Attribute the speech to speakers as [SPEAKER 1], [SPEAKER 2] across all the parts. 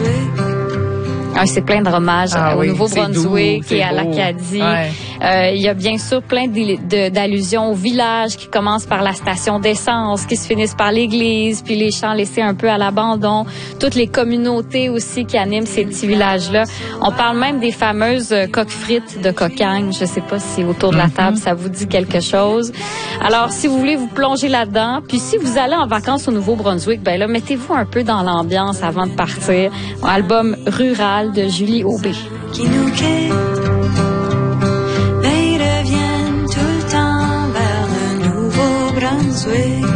[SPEAKER 1] C'est plein de hommages au Nouveau-Brunswick et à l'Acadie. Il y a bien sûr plein d'allusions au village qui commencent par la station d'essence, qui se finissent par l'église, puis les champs laissés un peu à l'abandon. Toutes les communautés aussi qui animent ces petits villages-là. On parle même des fameuses coques frites de Cocagne. Je sais pas si autour de la table ça vous dit quelque chose. Alors, si vous voulez vous plonger là-dedans, puis si vous allez en vacances au Nouveau-Brunswick, ben là, mettez-vous un peu dans l'ambiance avant de partir. Album rural de Julie Aubé.
[SPEAKER 2] Qui nous quitte, mais ils reviennent tout le temps vers le Nouveau-Brunswick.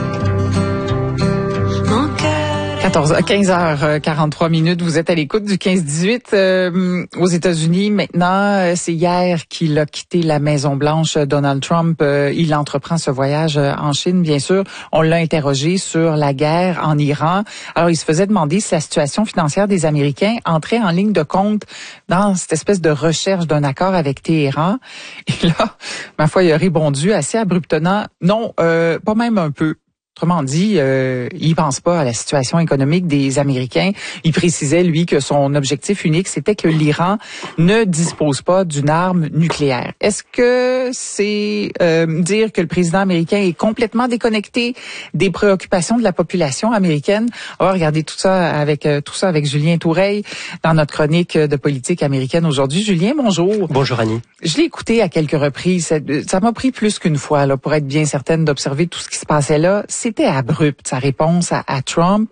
[SPEAKER 3] 15h43, vous êtes à l'écoute du 15-18 aux États-Unis. Maintenant, c'est hier qu'il a quitté la Maison-Blanche, Donald Trump. Il entreprend ce voyage en Chine, bien sûr. On l'a interrogé sur la guerre en Iran. Alors, il se faisait demander si la situation financière des Américains entrait en ligne de compte dans cette espèce de recherche d'un accord avec Téhéran. Et là, ma foi, il a répondu assez abruptement, non, pas même un peu. Autrement dit, il pense pas à la situation économique des Américains. Il précisait, lui, que son objectif unique, c'était que l'Iran ne dispose pas d'une arme nucléaire. Est-ce que c'est dire que le président américain est complètement déconnecté des préoccupations de la population américaine? On va regarder tout ça avec Julien Toureille dans notre chronique de politique américaine aujourd'hui. Julien, bonjour.
[SPEAKER 4] Bonjour Annie.
[SPEAKER 3] Je l'ai écouté à quelques reprises. Ça m'a pris plus qu'une fois là pour être bien certaine d'observer tout ce qui se passait là. C'était abrupt, sa réponse à Trump.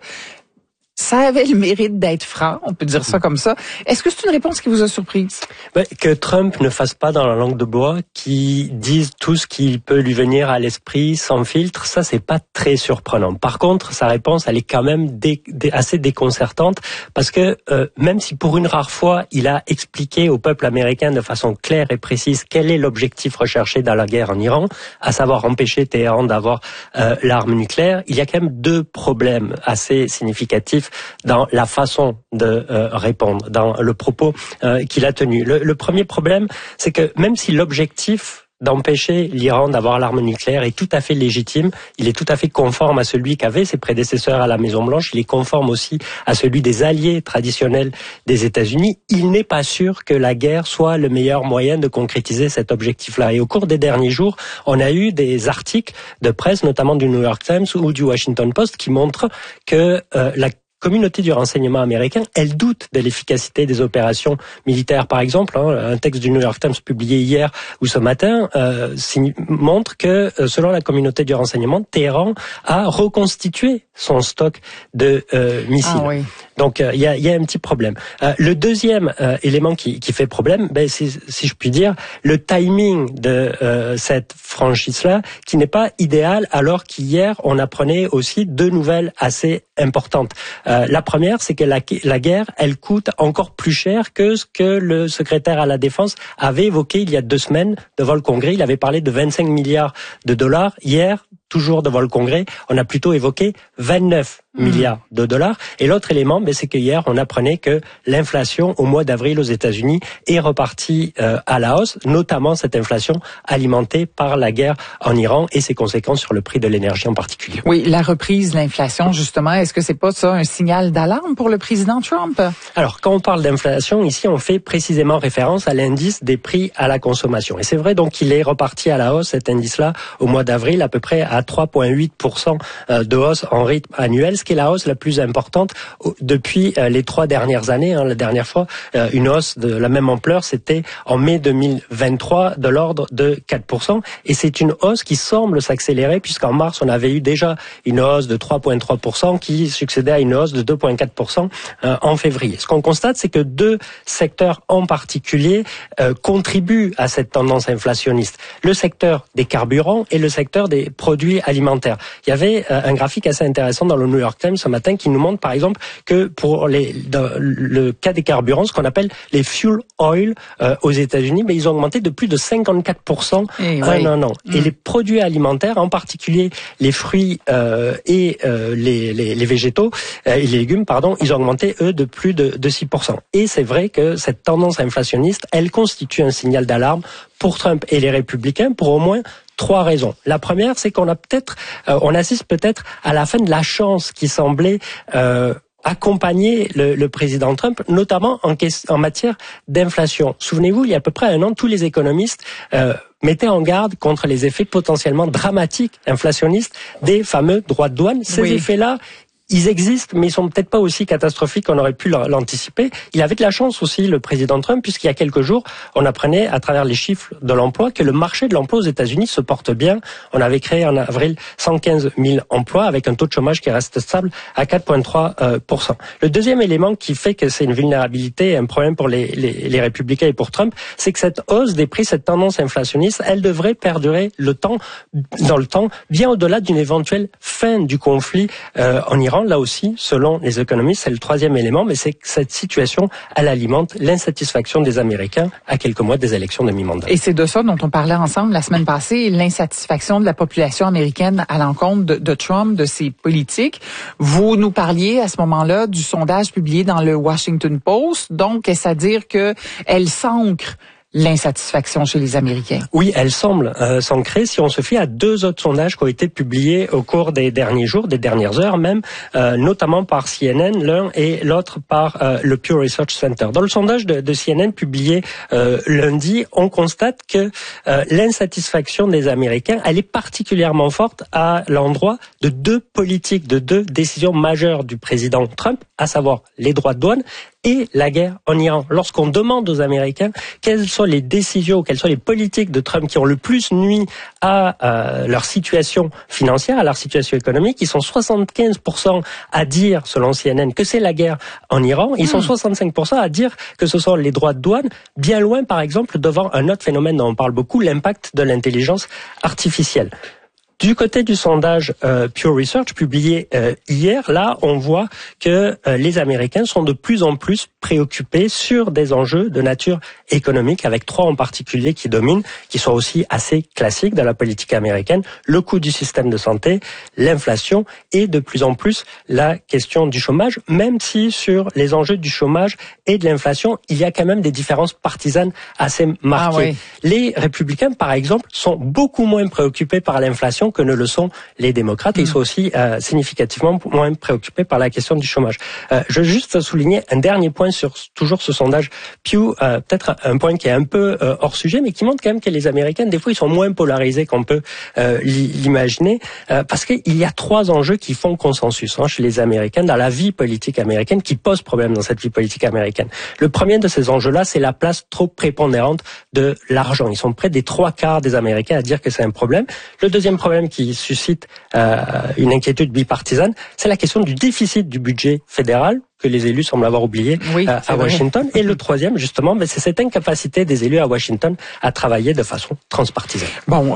[SPEAKER 3] Ça avait le mérite d'être franc, on peut dire ça comme ça. Est-ce que c'est une réponse qui vous a surprise?
[SPEAKER 4] Que Trump ne fasse pas dans la langue de bois, qu'il dise tout ce qui peut lui venir à l'esprit sans filtre, ça c'est pas très surprenant. Par contre, sa réponse, elle est quand même assez déconcertante parce que même si pour une rare fois, il a expliqué au peuple américain de façon claire et précise quel est l'objectif recherché dans la guerre en Iran, à savoir empêcher Téhéran d'avoir l'arme nucléaire, il y a quand même deux problèmes assez significatifs dans la façon de répondre, dans le propos qu'il a tenu. Le premier problème, c'est que même si l'objectif d'empêcher l'Iran d'avoir l'arme nucléaire est tout à fait légitime, il est tout à fait conforme à celui qu'avaient ses prédécesseurs à la Maison-Blanche, il est conforme aussi à celui des alliés traditionnels des États-Unis, il n'est pas sûr que la guerre soit le meilleur moyen de concrétiser cet objectif-là. Et au cours des derniers jours, on a eu des articles de presse, notamment du New York Times ou du Washington Post, qui montrent que la communauté du renseignement américain, elle doute de l'efficacité des opérations militaires. Par exemple, un texte du New York Times publié hier ou ce matin montre que, selon la communauté du renseignement, Téhéran a reconstitué son stock de missiles.
[SPEAKER 3] Ah oui.
[SPEAKER 4] Donc, il y a un petit problème. Le deuxième élément qui fait problème, c'est, si je puis dire, le timing de cette franchise-là, qui n'est pas idéal, alors qu'hier, on apprenait aussi deux nouvelles assez importantes. La première, c'est que la guerre, elle coûte encore plus cher que ce que le secrétaire à la Défense avait évoqué il y a 2 semaines devant le Congrès. Il avait parlé de 25 milliards de dollars. Hier, toujours devant le Congrès, on a plutôt évoqué 29 milliards de dollars. Et l'autre élément, c'est que hier, on apprenait que l'inflation au mois d'avril aux États-Unis est repartie à la hausse, notamment cette inflation alimentée par la guerre en Iran et ses conséquences sur le prix de l'énergie en particulier.
[SPEAKER 3] Oui, la reprise de l'inflation, justement, est-ce que c'est pas ça un signal d'alarme pour le président Trump?
[SPEAKER 4] Alors, quand on parle d'inflation, ici, on fait précisément référence à l'indice des prix à la consommation. Et c'est vrai, donc, qu'il est reparti à la hausse, cet indice-là, au mois d'avril, à peu près à 3,8% de hausse en rythme annuel, ce qui est la hausse la plus importante depuis les 3 dernières années. La dernière fois, une hausse de la même ampleur, c'était en mai 2023, de l'ordre de 4%. Et c'est une hausse qui semble s'accélérer, puisqu'en mars, on avait eu déjà une hausse de 3,3% qui succédait à une hausse de 2,4% en février. Ce qu'on constate, c'est que 2 secteurs en particulier contribuent à cette tendance inflationniste. Le secteur des carburants et le secteur des produits alimentaires. Il y avait un graphique assez intéressant dans le New York Times ce matin qui nous montre par exemple que pour le cas des carburants, ce qu'on appelle les fuel oil aux États-Unis, ils ont augmenté de plus de 54% en un an. Et les produits alimentaires, en particulier les fruits et les végétaux et les légumes, ils ont augmenté eux de plus de 6%. Et c'est vrai que cette tendance inflationniste, elle constitue un signal d'alarme pour Trump et les républicains pour au moins 3 raisons. La première, c'est qu'on assiste peut-être à la fin de la chance qui semblait accompagner le président Trump, notamment en matière d'inflation. Souvenez-vous, il y a à peu près un an, tous les économistes mettaient en garde contre les effets potentiellement dramatiques, inflationnistes, des fameux droits de douane. Ces effets-là, ils existent, mais ils sont peut-être pas aussi catastrophiques qu'on aurait pu l'anticiper. Il avait de la chance aussi, le président Trump, puisqu'il y a quelques jours, on apprenait à travers les chiffres de l'emploi que le marché de l'emploi aux États-Unis se porte bien. On avait créé en avril 115 000 emplois avec un taux de chômage qui reste stable à 4,3%. Le deuxième élément qui fait que c'est une vulnérabilité, un problème pour les républicains et pour Trump, c'est que cette hausse des prix, cette tendance inflationniste, elle devrait perdurer dans le temps, bien au-delà d'une éventuelle fin du conflit en Iran. Là aussi, selon les économistes, c'est le troisième élément, mais c'est que cette situation, elle alimente l'insatisfaction des Américains à quelques mois des élections de mi-mandat.
[SPEAKER 3] Et c'est de ça dont on parlait ensemble la semaine passée, l'insatisfaction de la population américaine à l'encontre de Trump, de ses politiques. Vous nous parliez à ce moment-là du sondage publié dans le Washington Post, donc est-ce à dire que elle s'ancre l'insatisfaction chez les Américains?
[SPEAKER 4] Oui, elle semble s'ancrer si on se fie à deux autres sondages qui ont été publiés au cours des derniers jours, des dernières heures même, notamment par CNN, l'un et l'autre par le Pew Research Center. Dans le sondage de CNN publié lundi, on constate que l'insatisfaction des Américains, elle est particulièrement forte à l'endroit de deux politiques, de deux décisions majeures du président Trump, à savoir les droits de douane et la guerre en Iran. Lorsqu'on demande aux Américains quelles sont les décisions, quelles sont les politiques de Trump qui ont le plus nui à leur situation financière, à leur situation économique, ils sont 75% à dire, selon CNN, que c'est la guerre en Iran. Ils sont 65% à dire que ce sont les droits de douane, bien loin, par exemple, devant un autre phénomène dont on parle beaucoup, l'impact de l'intelligence artificielle. Du côté du sondage Pew Research publié hier, là, on voit que les Américains sont de plus en plus préoccupés sur des enjeux de nature économique, avec trois en particulier qui dominent, qui sont aussi assez classiques dans la politique américaine: le coût du système de santé, l'inflation et de plus en plus la question du chômage, même si sur les enjeux du chômage et de l'inflation, il y a quand même des différences partisanes assez marquées. Les républicains, par exemple, sont beaucoup moins préoccupés par l'inflation que ne le sont les démocrates, et ils sont aussi significativement moins préoccupés par la question du chômage. Je veux juste souligner un dernier point sur toujours ce sondage Pew, peut-être un point qui est un peu hors sujet, mais qui montre quand même que les Américains, des fois, ils sont moins polarisés qu'on peut l'imaginer, parce qu'il y a trois enjeux qui font consensus chez les Américains, dans la vie politique américaine, qui posent problème dans cette vie politique américaine. Le premier de ces enjeux-là, c'est la place trop prépondérante de l'argent. Ils sont près des 3/4 des Américains à dire que c'est un problème. Le deuxième problème qui suscite une inquiétude bipartisane, c'est la question du déficit du budget fédéral, que les élus semblent avoir oublié à Washington. Et le troisième, justement, c'est cette incapacité des élus à Washington à travailler de façon transpartisane.
[SPEAKER 3] Bon,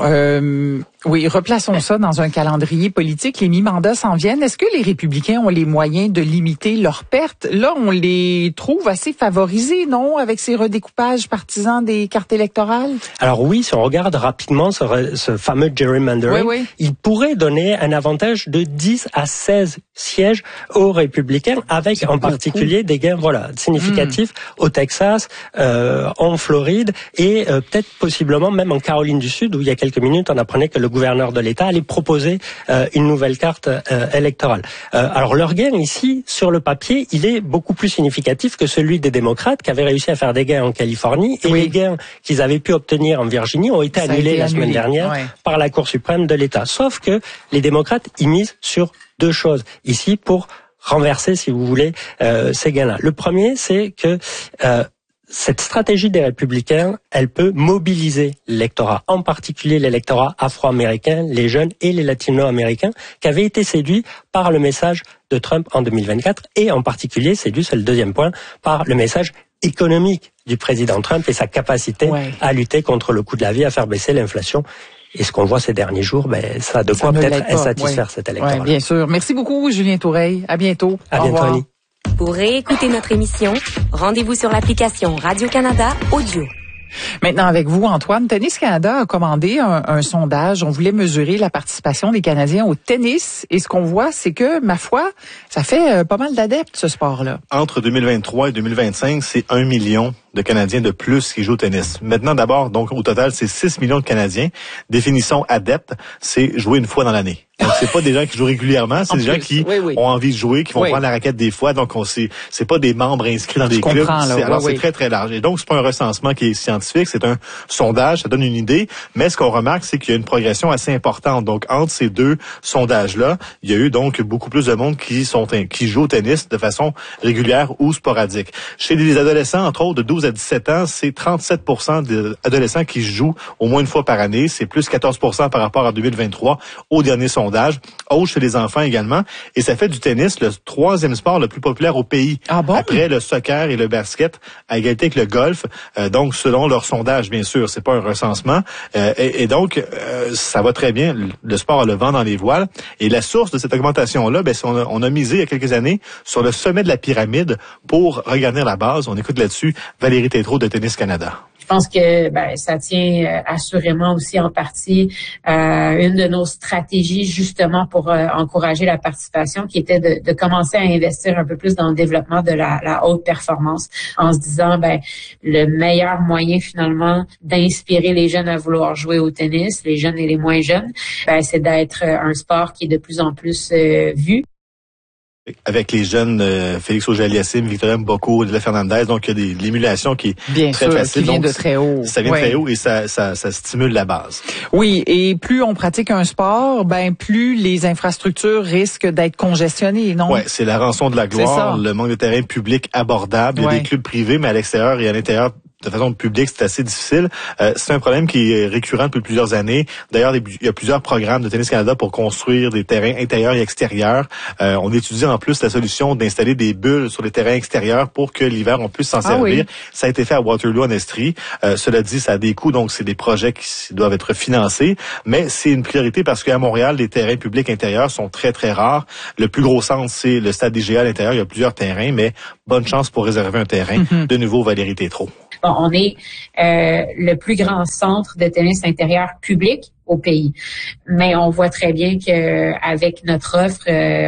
[SPEAKER 3] oui, replaçons ça dans un calendrier politique. Les mi-mandats s'en viennent. Est-ce que les républicains ont les moyens de limiter leurs pertes? Là, on les trouve assez favorisés, non, avec ces redécoupages partisans des cartes électorales?
[SPEAKER 4] Alors oui, si on regarde rapidement ce fameux gerrymandering, il pourrait donner un avantage de 10 à 16 sièges aux républicains, avec en particulier des gains significatifs au Texas, en Floride et peut-être possiblement même en Caroline du Sud, où il y a quelques minutes on apprenait que le gouverneur de l'État allait proposer une nouvelle carte électorale. Alors leur gain ici, sur le papier, il est beaucoup plus significatif que celui des démocrates, qui avaient réussi à faire des gains en Californie, et les gains qu'ils avaient pu obtenir en Virginie ont été annulés la semaine dernière par la Cour suprême de l'État. Sauf que les démocrates y misent sur deux choses ici pour renverser, si vous voulez, ces gains-là. Le premier, c'est que cette stratégie des républicains, elle peut mobiliser l'électorat, en particulier l'électorat afro-américain, les jeunes et les latino-américains, qui avaient été séduits par le message de Trump en 2024, et en particulier séduits, c'est le deuxième point, par le message économique du président Trump et sa capacité à lutter contre le coût de la vie, à faire baisser l'inflation. Et ce qu'on voit ces derniers jours, ça a de quoi peut-être insatisfaire cet électorat.
[SPEAKER 3] Bien sûr. Merci beaucoup, Julien Toureille. À bientôt.
[SPEAKER 4] À bientôt, Annie.
[SPEAKER 5] Pour réécouter notre émission, rendez-vous sur l'application Radio-Canada Audio.
[SPEAKER 3] Maintenant avec vous, Antoine, Tennis Canada a commandé un sondage. On voulait mesurer la participation des Canadiens au tennis. Et ce qu'on voit, c'est que, ma foi, ça fait pas mal d'adeptes, ce sport-là.
[SPEAKER 6] Entre 2023 et 2025, c'est 1 million de Canadiens de plus qui jouent au tennis. Maintenant, d'abord, donc au total, c'est 6 millions de Canadiens. Définition adepte, c'est jouer une fois dans l'année. Donc, c'est pas des gens qui jouent régulièrement, c'est des gens qui ont envie de jouer, qui vont prendre la raquette des fois. Donc, c'est pas des membres inscrits dans des clubs. C'est très, très large. Et donc, c'est pas un recensement qui est scientifique, c'est un sondage, ça donne une idée. Mais ce qu'on remarque, c'est qu'il y a une progression assez importante. Donc, entre ces deux sondages-là, il y a eu donc beaucoup plus de monde qui jouent au tennis de façon régulière ou sporadique. Chez les adolescents, entre autres, de 12 à 17 ans, c'est 37% d'adolescents qui jouent au moins une fois par année. C'est plus 14% par rapport à 2023 au dernier sondage. Hausse chez les enfants également. Et ça fait du tennis le troisième sport le plus populaire au pays.
[SPEAKER 3] Ah bon?
[SPEAKER 6] Après le soccer et le basket, à égalité avec le golf. Donc, selon leur sondage, bien sûr, c'est pas un recensement. Et donc, ça va très bien. Le sport a le vent dans les voiles. Et la source de cette augmentation-là, on a misé il y a quelques années sur le sommet de la pyramide pour regarder la base. On écoute là-dessus Valérie Tétrault de Tennis Canada.
[SPEAKER 7] Je pense que ça tient assurément aussi en partie une de nos stratégies justement pour encourager la participation, qui était de commencer à investir un peu plus dans le développement de la haute performance, en se disant le meilleur moyen finalement d'inspirer les jeunes à vouloir jouer au tennis, les jeunes et les moins jeunes, c'est d'être un sport qui est de plus en plus vu.
[SPEAKER 6] Avec les jeunes Félix Auger-Aliassime, Victoria Mboko, Lila Fernandez, donc il y a l'émulation qui est très facile.
[SPEAKER 3] Qui vient
[SPEAKER 6] donc,
[SPEAKER 3] de très haut.
[SPEAKER 6] Ça vient de très haut et ça stimule la base.
[SPEAKER 3] Oui, et plus on pratique un sport, plus les infrastructures risquent d'être congestionnées, non?
[SPEAKER 6] Ouais, c'est la rançon de la gloire, le manque de terrain public abordable. Il y a des clubs privés, mais à l'extérieur et à l'intérieur, de façon publique, c'est assez difficile. C'est un problème qui est récurrent depuis plusieurs années. D'ailleurs, il y a plusieurs programmes de Tennis Canada pour construire des terrains intérieurs et extérieurs. On étudie en plus la solution d'installer des bulles sur les terrains extérieurs pour que l'hiver, on puisse s'en servir. Oui. Ça a été fait à Waterloo, en Estrie. Cela dit, ça a des coûts, donc c'est des projets qui doivent être financés. Mais c'est une priorité parce qu'à Montréal, les terrains publics intérieurs sont très, très rares. Le plus gros centre, c'est le stade IGA à l'intérieur. Il y a plusieurs terrains, mais bonne chance pour réserver un terrain. De nouveau, Valérie Tétrault.
[SPEAKER 7] On est le plus grand centre de tennis intérieur public au pays. Mais on voit très bien que avec notre offre,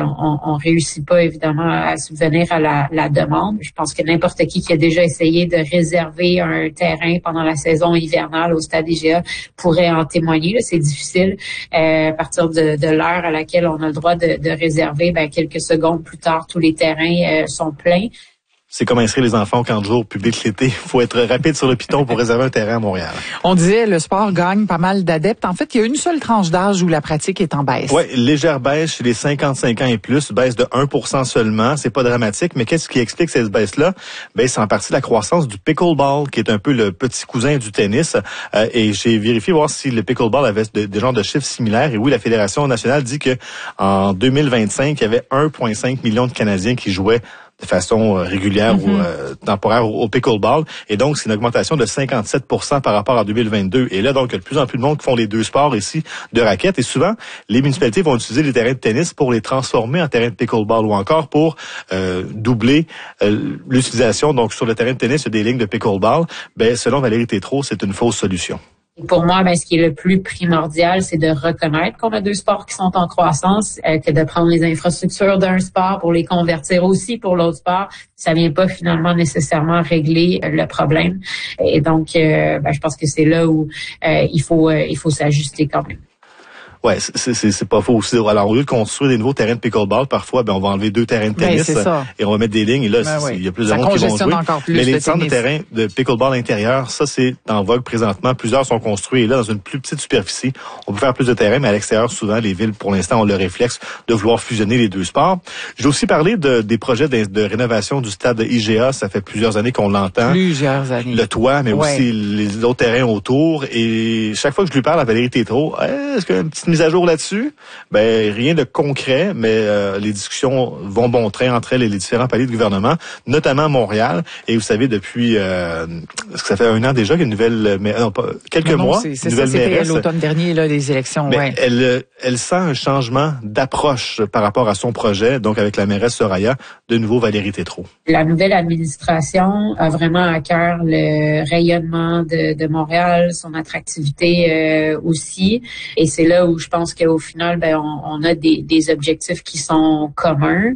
[SPEAKER 7] on réussit pas évidemment à subvenir à la demande. Je pense que n'importe qui a déjà essayé de réserver un terrain pendant la saison hivernale au stade IGA pourrait en témoigner. Là, c'est difficile à partir de l'heure à laquelle on a le droit de réserver. Quelques secondes plus tard, tous les terrains sont pleins.
[SPEAKER 6] C'est comme inscrire les enfants au camp de jour public l'été. Il faut être rapide sur le piton pour réserver un terrain à Montréal.
[SPEAKER 3] On disait le sport gagne pas mal d'adeptes. En fait, il y a une seule tranche d'âge où la pratique est en baisse.
[SPEAKER 6] Oui, légère baisse chez les 55 ans et plus, baisse de 1% seulement. C'est pas dramatique, mais qu'est-ce qui explique cette baisse-là? C'est en partie la croissance du pickleball, qui est un peu le petit cousin du tennis. Et j'ai vérifié voir si le pickleball avait des genres de chiffres similaires. Et oui, la Fédération nationale dit que en 2025, il y avait 1,5 million de Canadiens qui jouaient de façon régulière ou temporaire au pickleball. Et donc, c'est une augmentation de 57% par rapport à 2022. Et là, donc, il y a de plus en plus de monde qui font les deux sports ici de raquettes. Et souvent, les municipalités vont utiliser les terrains de tennis pour les transformer en terrain de pickleball ou encore pour doubler l'utilisation. Donc, sur le terrain de tennis, il y a des lignes de pickleball. Selon Valérie Tétrault, c'est une fausse solution.
[SPEAKER 7] Pour moi, ce qui est le plus primordial, c'est de reconnaître qu'on a deux sports qui sont en croissance, que de prendre les infrastructures d'un sport pour les convertir aussi pour l'autre sport. Ça vient pas finalement nécessairement régler le problème. Et donc, je pense que c'est là où il faut s'ajuster quand même.
[SPEAKER 6] Ouais, c'est pas faux aussi. Alors, au lieu de construire des nouveaux terrains de pickleball, parfois, on va enlever 2 terrains de tennis et on va mettre des lignes. Et là, il y a plus de monde qui vont jouer. Mais les centres de terrain de pickleball intérieur, ça, c'est en vogue présentement. Plusieurs sont construits. Et là, dans une plus petite superficie, on peut faire plus de terrain, mais à l'extérieur, souvent, les villes, pour l'instant, ont le réflexe de vouloir fusionner les deux sports. J'ai aussi parlé des projets de rénovation du stade IGA. Ça fait plusieurs années qu'on l'entend.
[SPEAKER 3] Plusieurs années.
[SPEAKER 6] Le toit, mais aussi les autres terrains autour. Et chaque fois que je lui parle à Valérie Tétrault, est-ce qu'il y a une petite mise à jour là-dessus? Rien de concret, mais les discussions vont bon train entre elles et les différents paliers de gouvernement, notamment à Montréal. Et vous savez, depuis ça fait 1 an déjà qu'il y a une nouvelle quelques mois,
[SPEAKER 3] c'est une nouvelle mairesse. C'était l'automne dernier, là, les élections.
[SPEAKER 6] Elle sent un changement d'approche par rapport à son projet, donc avec la mairesse Soraya, de nouveau Valérie Tétrault.
[SPEAKER 7] La nouvelle administration a vraiment à cœur le rayonnement de Montréal, son attractivité aussi. Et c'est là où je pense qu'au final, on a des objectifs qui sont communs.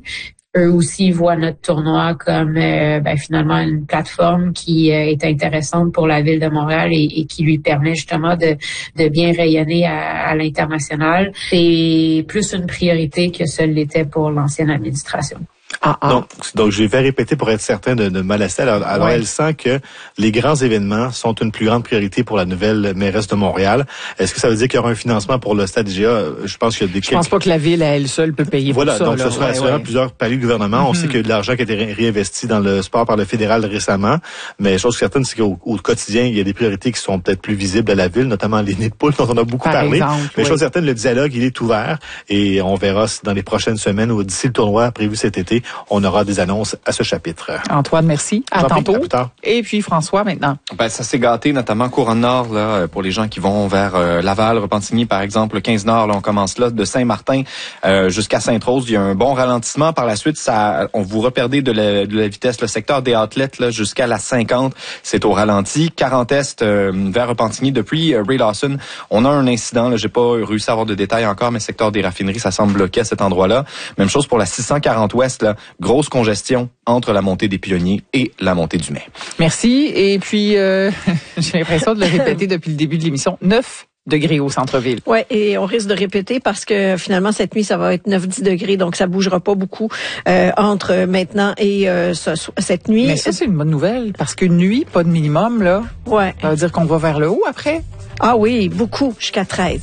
[SPEAKER 7] eux aussi voient notre tournoi comme finalement une plateforme qui est intéressante pour la ville de Montréal et qui lui permet justement de bien rayonner à l'international. C'est plus une priorité que ce l'était pour l'ancienne administration.
[SPEAKER 6] Donc, je vais répéter pour être certain de me laisser. Alors elle sent que les grands événements sont une plus grande priorité pour la nouvelle mairesse de Montréal. Est-ce que ça veut dire qu'il y aura un financement pour le stade IGA? Je pense qu'il y a
[SPEAKER 3] Je pense pas que la ville, à elle seule, peut payer pour ça.
[SPEAKER 6] Voilà, donc ce sera assurément plusieurs paliers de gouvernement. On sait qu'il y a de l'argent qui a été réinvesti dans le sport par le fédéral récemment, mais chose certaine, c'est qu'au quotidien, il y a des priorités qui sont peut-être plus visibles à la ville, notamment les nids de poules dont on a beaucoup parlé. Mais chose certaine, le dialogue, il est ouvert et on verra si dans les prochaines semaines ou d'ici le tournoi prévu cet été, on aura des annonces à ce chapitre.
[SPEAKER 3] Antoine, merci. À tantôt.
[SPEAKER 6] À plus tard.
[SPEAKER 3] Et puis François, maintenant.
[SPEAKER 8] Ça s'est gâté, notamment Couronne Nord, là, pour les gens qui vont vers Laval, Repentigny, par exemple. Le 15 Nord, là, on commence là de Saint-Martin jusqu'à Sainte-Rose. Il y a un bon ralentissement. Par la suite, on vous reperdez de la vitesse. Le secteur des Outlets, là, jusqu'à la 50, c'est au ralenti. 40 Est vers Repentigny, depuis Ray Lawson, on a un incident. Là, j'ai pas réussi à avoir de détails encore, mais secteur des raffineries, ça semble bloqué à cet endroit-là. Même chose pour la 640 Ouest, là, grosse congestion entre la montée des Pionniers et la montée du Mai.
[SPEAKER 3] Merci. Et puis, j'ai l'impression de le répéter depuis le début de l'émission, 9 degrés au centre-ville.
[SPEAKER 9] Ouais, et on risque de répéter parce que finalement cette nuit ça va être 9-10 degrés, donc ça bougera pas beaucoup entre maintenant et cette nuit.
[SPEAKER 3] Mais ça c'est une bonne nouvelle parce qu'une nuit, pas de minimum là.
[SPEAKER 9] Ouais.
[SPEAKER 3] Ça veut dire qu'on va vers le haut après.
[SPEAKER 9] Ah oui, beaucoup, jusqu'à 13.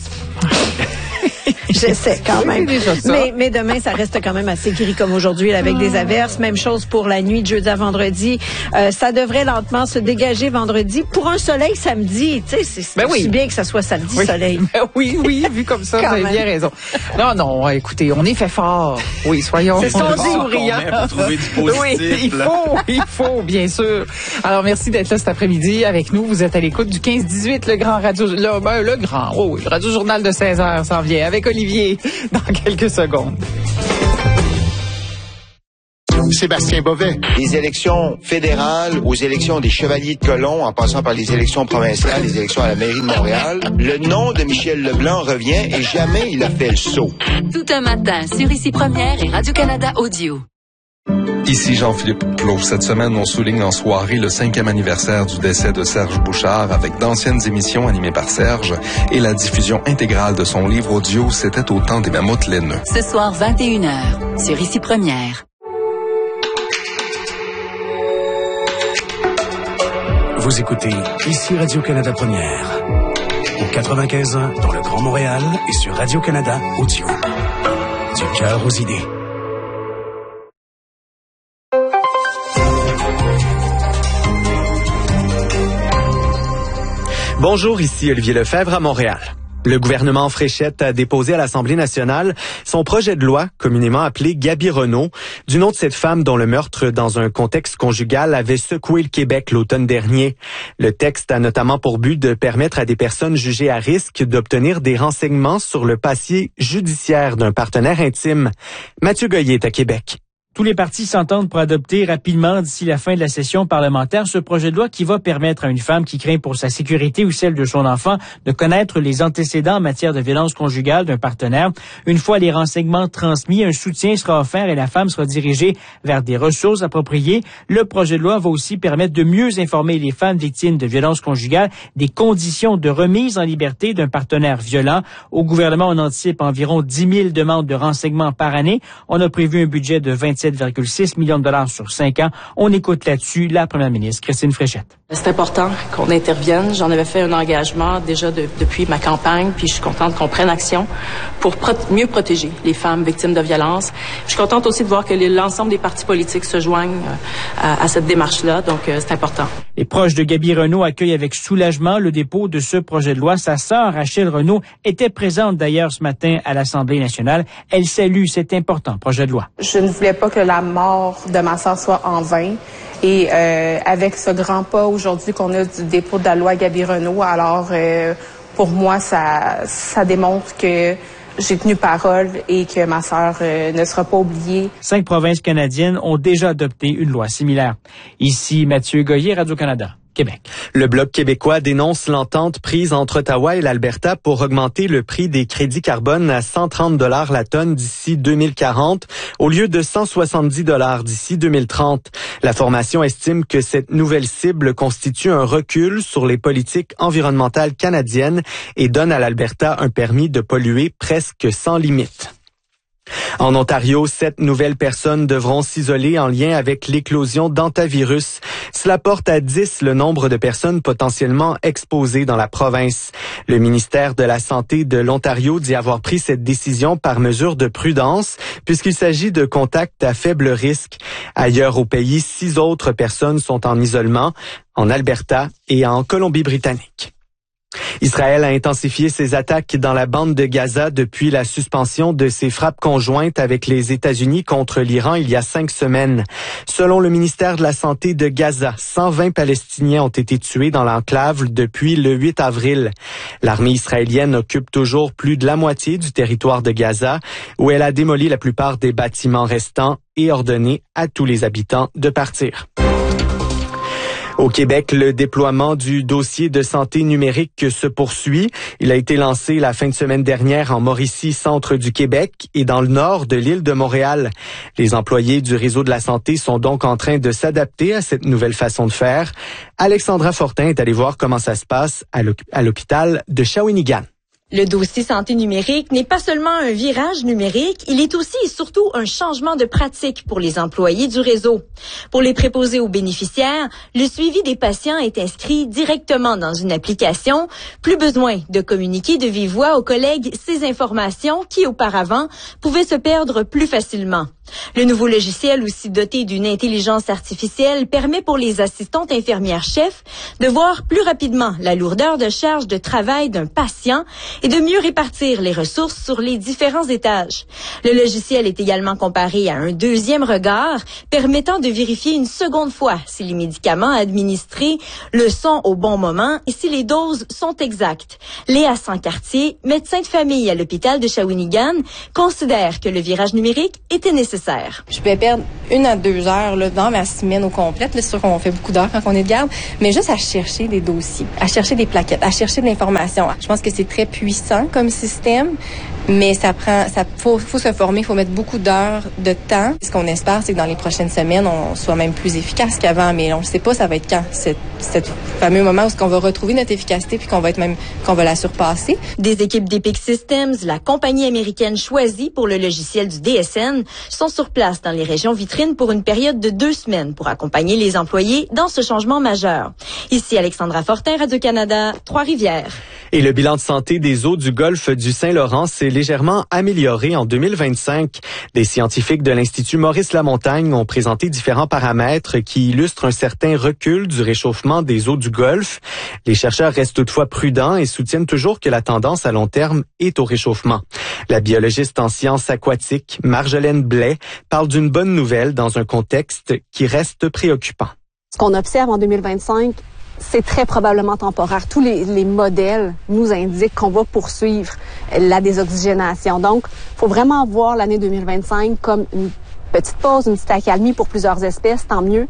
[SPEAKER 9] J'essaie quand même. Mais demain, ça reste quand même assez gris comme aujourd'hui avec des averses. Même chose pour la nuit de jeudi à vendredi. Ça devrait lentement se dégager vendredi pour un soleil samedi. Tu sais, c'est aussi bien que ça soit samedi soleil.
[SPEAKER 3] Oui, vu comme ça, vous avez bien raison. Non, écoutez, on est fait fort. Oui, soyons souriants.
[SPEAKER 8] Pour trouver du positif.
[SPEAKER 3] Oui, il faut, bien sûr. Alors, merci d'être là cet après-midi avec nous. Vous êtes à l'écoute du 15-18, le grand radio, le radio journal de 16h s'en vient avec Olivier dans quelques secondes.
[SPEAKER 10] Sébastien Bovet.
[SPEAKER 11] Les élections fédérales aux élections des Chevaliers de Colomb, en passant par les élections provinciales, les élections à la mairie de Montréal, le nom de Michel Leblanc revient et jamais il a fait le saut.
[SPEAKER 5] Tout un matin sur Ici Première et Radio-Canada Audio.
[SPEAKER 12] Ici Jean-Philippe Plot. Cette semaine, on souligne en soirée le 5e anniversaire du décès de Serge Bouchard avec d'anciennes émissions animées par Serge et la diffusion intégrale de son livre audio C'était au temps des mammouths laineux.
[SPEAKER 5] Ce soir, 21h, sur Ici Première.
[SPEAKER 10] Vous écoutez Ici Radio-Canada Première. Au 95.1 dans le Grand Montréal et sur Radio-Canada Audio. Du cœur aux idées.
[SPEAKER 13] Bonjour, ici Olivier Lefebvre à Montréal. Le gouvernement Fréchette a déposé à l'Assemblée nationale son projet de loi, communément appelé Gaby Renault, du nom de cette femme dont le meurtre dans un contexte conjugal avait secoué le Québec l'automne dernier. Le texte a notamment pour but de permettre à des personnes jugées à risque d'obtenir des renseignements sur le passé judiciaire d'un partenaire intime. Mathieu Goyer est à Québec.
[SPEAKER 14] Tous les partis s'entendent pour adopter rapidement, d'ici la fin de la session parlementaire, ce projet de loi qui va permettre à une femme qui craint pour sa sécurité ou celle de son enfant de connaître les antécédents en matière de violence conjugale d'un partenaire. Une fois les renseignements transmis, un soutien sera offert et la femme sera dirigée vers des ressources appropriées. Le projet de loi va aussi permettre de mieux informer les femmes victimes de violences conjugales des conditions de remise en liberté d'un partenaire violent. Au gouvernement, on anticipe environ 10 000 demandes de renseignements par année. On a prévu un budget de 27,6 millions de dollars sur 5 ans. On écoute là-dessus la première ministre, Christine Fréchette.
[SPEAKER 15] C'est important qu'on intervienne. J'en avais fait un engagement déjà depuis ma campagne, puis je suis contente qu'on prenne action pour mieux protéger les femmes victimes de violences. Je suis contente aussi de voir que l'ensemble des partis politiques se joignent à cette démarche-là, donc c'est important.
[SPEAKER 14] Les proches de Gaby Renault accueillent avec soulagement le dépôt de ce projet de loi. Sa sœur, Rachel Renault, était présente d'ailleurs ce matin à l'Assemblée nationale. Elle salue cet important projet de loi.
[SPEAKER 16] Je ne voulais pas que la mort de ma sœur soit en vain. Et avec ce grand pas aujourd'hui qu'on a du dépôt de la loi Gaby Renault, alors pour moi, ça démontre que j'ai tenu parole et que ma sœur ne sera pas oubliée.
[SPEAKER 14] 5 provinces canadiennes ont déjà adopté une loi similaire. Ici, Mathieu Goyer, Radio-Canada. Québec.
[SPEAKER 13] Le Bloc québécois dénonce l'entente prise entre Ottawa et l'Alberta pour augmenter le prix des crédits carbone à 130 $ la tonne d'ici 2040 au lieu de 170 $ d'ici 2030. La formation estime que cette nouvelle cible constitue un recul sur les politiques environnementales canadiennes et donne à l'Alberta un permis de polluer presque sans limite. En Ontario, 7 nouvelles personnes devront s'isoler en lien avec l'éclosion d'hantavirus. Cela porte à 10 le nombre de personnes potentiellement exposées dans la province. Le ministère de la Santé de l'Ontario dit avoir pris cette décision par mesure de prudence, puisqu'il s'agit de contacts à faible risque. Ailleurs au pays, 6 autres personnes sont en isolement, en Alberta et en Colombie-Britannique. Israël a intensifié ses attaques dans la bande de Gaza depuis la suspension de ses frappes conjointes avec les États-Unis contre l'Iran il y a 5 semaines. Selon le ministère de la Santé de Gaza, 120 Palestiniens ont été tués dans l'enclave depuis le 8 avril. L'armée israélienne occupe toujours plus de la moitié du territoire de Gaza, où elle a démoli la plupart des bâtiments restants et ordonné à tous les habitants de partir. Au Québec, le déploiement du dossier de santé numérique se poursuit. Il a été lancé la fin de semaine dernière en Mauricie, centre du Québec, et dans le nord de l'île de Montréal. Les employés du réseau de la santé sont donc en train de s'adapter à cette nouvelle façon de faire. Alexandra Fortin est allée voir comment ça se passe à l'hôpital de Shawinigan.
[SPEAKER 17] Le dossier santé numérique n'est pas seulement un virage numérique, il est aussi et surtout un changement de pratique pour les employés du réseau. Pour les préposés aux bénéficiaires, le suivi des patients est inscrit directement dans une application. Plus besoin de communiquer de vive voix aux collègues ces informations qui, auparavant, pouvaient se perdre plus facilement. Le nouveau logiciel, aussi doté d'une intelligence artificielle, permet pour les assistantes infirmières-chefs de voir plus rapidement la lourdeur de charge de travail d'un patient et de mieux répartir les ressources sur les différents étages. Le logiciel est également comparé à un deuxième regard, permettant de vérifier une seconde fois si les médicaments administrés le sont au bon moment et si les doses sont exactes. Léa Sancartier, médecin de famille à l'hôpital de Shawinigan, considère que le virage numérique était nécessaire.
[SPEAKER 18] Je peux perdre 1 à 2 heures là, dans ma semaine au complet. C'est sûr qu'on fait beaucoup d'heures quand on est de garde, mais juste à chercher des dossiers, à chercher des plaquettes, à chercher de l'information. Je pense que c'est très puissant comme système, mais faut se former, il faut mettre beaucoup d'heures de temps. Ce qu'on espère, c'est que dans les prochaines semaines, on soit même plus efficace qu'avant, mais on ne sait pas ça va être quand, cet fameux moment où on va retrouver notre efficacité puis qu'on va la surpasser.
[SPEAKER 17] Des équipes d'Epic Systems, la compagnie américaine choisie pour le logiciel du DSN, sont sur place dans les régions vitrines pour une période de 2 semaines pour accompagner les employés dans ce changement majeur. Ici Alexandra Fortin, Radio-Canada, Trois-Rivières.
[SPEAKER 13] Et le bilan de santé des eaux du golfe du Saint-Laurent s'est légèrement amélioré en 2025. Des scientifiques de l'Institut Maurice-Lamontagne ont présenté différents paramètres qui illustrent un certain recul du réchauffement des eaux du golfe. Les chercheurs restent toutefois prudents et soutiennent toujours que la tendance à long terme est au réchauffement. La biologiste en sciences aquatiques, Marjolaine Blais, parle d'une bonne nouvelle dans un contexte qui reste préoccupant.
[SPEAKER 19] Ce qu'on observe en 2025, c'est très probablement temporaire. Tous les modèles nous indiquent qu'on va poursuivre la désoxygénation. Donc, il faut vraiment voir l'année 2025 comme une petite pause, une petite accalmie pour plusieurs espèces. Tant mieux,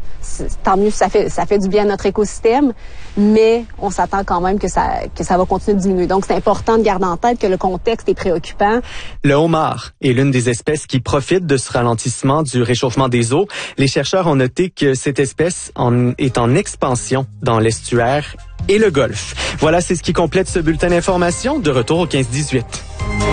[SPEAKER 19] ça fait du bien à notre écosystème, mais on s'attend quand même que ça va continuer de diminuer. Donc, c'est important de garder en tête que le contexte est préoccupant.
[SPEAKER 13] Le homard est l'une des espèces qui profitent de ce ralentissement du réchauffement des eaux. Les chercheurs ont noté que cette espèce est en expansion dans l'estuaire et le golfe. Voilà, c'est ce qui complète ce bulletin d'information. De retour au 15-18.